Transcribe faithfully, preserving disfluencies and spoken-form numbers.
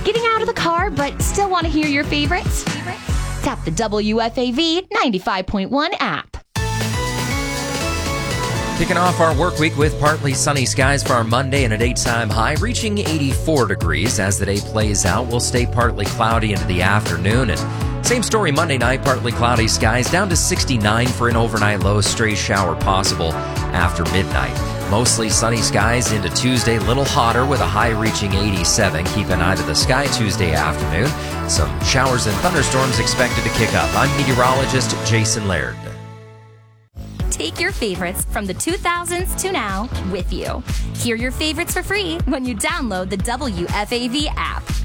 Getting out of the car but still want to hear your favorites? Tap the W F A V ninety-five point one app. Kicking off our work week with partly sunny skies for our Monday and a daytime high reaching eighty-four degrees. As the day plays out, we'll stay partly cloudy into the afternoon. And same story Monday night, partly cloudy skies down to sixty-nine for an overnight low, stray shower possible after midnight. Mostly sunny skies into Tuesday, little hotter with a high reaching eighty-seven. Keep an eye to the sky Tuesday afternoon. Some showers and thunderstorms expected to kick up. I'm meteorologist Jason Laird. Take your favorites from the two thousands to now with you. Hear your favorites for free when you download the W F A V app.